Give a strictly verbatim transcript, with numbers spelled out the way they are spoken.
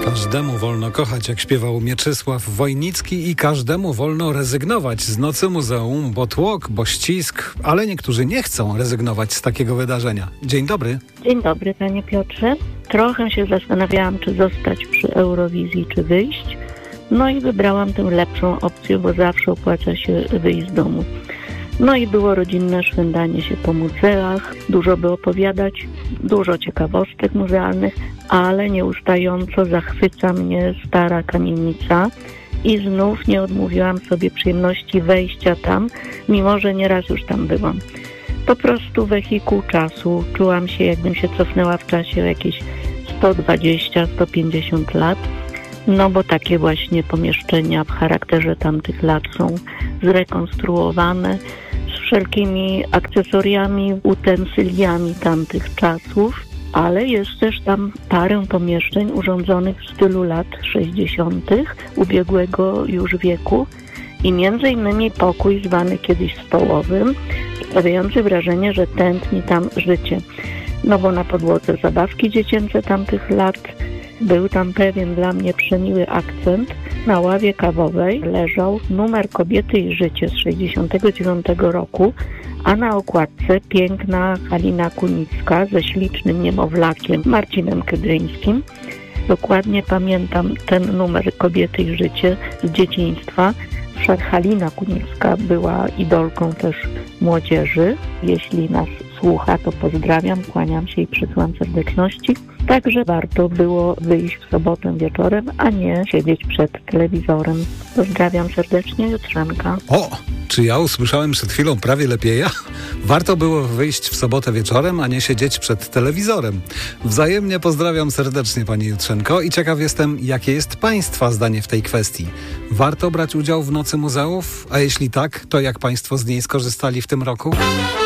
Każdemu wolno kochać, jak śpiewał Mieczysław Wojnicki, i każdemu wolno rezygnować z Nocy Muzeum, bo tłok, bo ścisk, ale niektórzy nie chcą rezygnować z takiego wydarzenia. Dzień dobry. Dzień dobry, panie Piotrze. Trochę się zastanawiałam, czy zostać przy Eurowizji, czy wyjść. No i wybrałam tę lepszą opcję, bo zawsze opłaca się wyjść z domu. No i było rodzinne szwendanie się po muzeach, dużo by opowiadać, dużo ciekawostek muzealnych, ale nieustająco zachwyca mnie stara kamienica i znów nie odmówiłam sobie przyjemności wejścia tam, mimo że nieraz już tam byłam. Po prostu wehikuł czasu, czułam się, jakbym się cofnęła w czasie o jakieś sto dwadzieścia do stu pięćdziesięciu lat. No bo takie właśnie pomieszczenia w charakterze tamtych lat są zrekonstruowane z wszelkimi akcesoriami, utensyliami tamtych czasów, ale jest też tam parę pomieszczeń urządzonych w stylu lat sześćdziesiątych ubiegłego już wieku i między innymi pokój zwany kiedyś stołowym, sprawiający wrażenie, że tętni tam życie. No bo na podłodze zabawki dziecięce tamtych lat, był tam pewien dla mnie przemiły akcent. Na ławie kawowej leżał numer Kobiety i życie z sześćdziesiątego dziewiątego roku, a na okładce piękna Halina Kunicka ze ślicznym niemowlakiem Marcinem Kydryńskim. Dokładnie pamiętam ten numer Kobiety i życie z dzieciństwa. Wszak Halina Kunicka była idolką też młodzieży. Jeśli nas słucha, to pozdrawiam, kłaniam się i przysyłam serdeczności. Także warto było wyjść w sobotę wieczorem, a nie siedzieć przed telewizorem. Pozdrawiam serdecznie, Jutrzenka. O, czy ja usłyszałem przed chwilą prawie lepiej ja? Warto było wyjść w sobotę wieczorem, a nie siedzieć przed telewizorem. Wzajemnie pozdrawiam serdecznie, pani Jutrzenko, i ciekaw jestem, jakie jest państwa zdanie w tej kwestii. Warto brać udział w Nocy Muzeów? A jeśli tak, to jak państwo z niej skorzystali w tym roku?